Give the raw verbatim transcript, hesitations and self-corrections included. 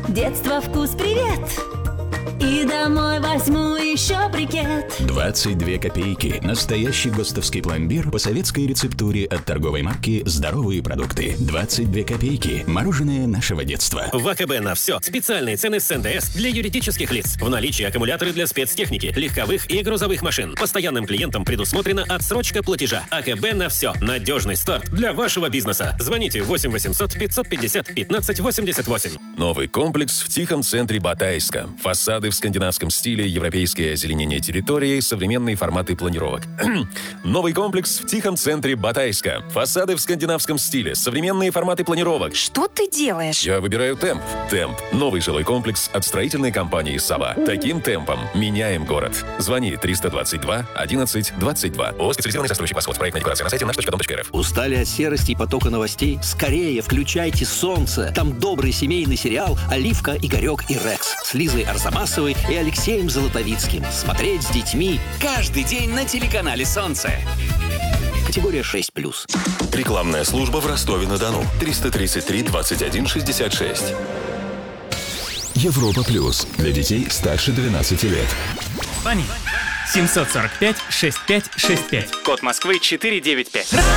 Детство, вкус, привет! И домой возьму еще брикет. двадцать две копейки. Настоящий гостовский пломбир по советской рецептуре от торговой марки «Здоровые продукты». двадцать две копейки. Мороженое нашего детства. В АКБ на все. Специальные цены с эн дэ эс для юридических лиц. В наличии аккумуляторы для спецтехники, легковых и грузовых машин. Постоянным клиентам предусмотрена отсрочка платежа. АКБ на все. Надежный старт для вашего бизнеса. Звоните восемь восемьсот пятьсот пятьдесят пятнадцать восемьдесят восемь. Новый комплекс в тихом центре Батайска. Фасады в скандинавском стиле, европейское озеленение территории, современные форматы планировок. Новый комплекс в тихом центре Батайска. Фасады в скандинавском стиле, современные форматы планировок. Что ты делаешь? Я выбираю темп. Темп. Новый жилой комплекс от строительной компании «Сова». Таким темпом меняем город. Звони триста двадцать два одиннадцать двадцать два. О, специализированный застройщик «Восход». Проектная декорация на сайте наш точка дом точка эр эф. Устали от серости и потока новостей? Скорее включайте «Солнце». Там добрый семейный сериал «Оливка, Игорек и Рекс» с Лизой Арзамасовой и Алексеем Золотовицким. Смотреть с детьми каждый день на телеканале «Солнце». Категория шесть плюс. Рекламная служба в Ростове-на-Дону. триста тридцать три двадцать один шестьдесят шесть. Европа плюс. Для детей старше двенадцати лет. Звони. семь сорок пять шестьдесят пять шестьдесят пять. Код Москвы четыреста девяносто пять.